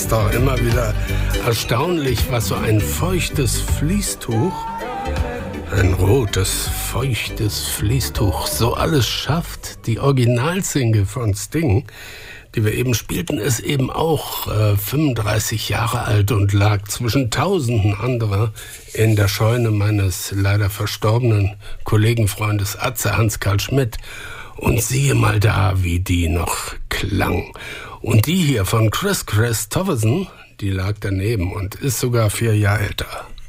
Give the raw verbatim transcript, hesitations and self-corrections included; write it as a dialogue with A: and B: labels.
A: ist doch immer wieder erstaunlich, was so ein feuchtes Fließtuch, ein rotes, feuchtes Fließtuch, so alles schafft. Die Originalsingle von Sting, die wir eben spielten, ist eben auch äh, fünfunddreißig Jahre alt und lag zwischen tausenden anderer in der Scheune meines leider verstorbenen Kollegenfreundes Atze Hans-Karl Schmidt. Und siehe mal da, wie die noch klang. Und die hier von Kris Kristofferson, die lag daneben und ist sogar vier Jahre älter.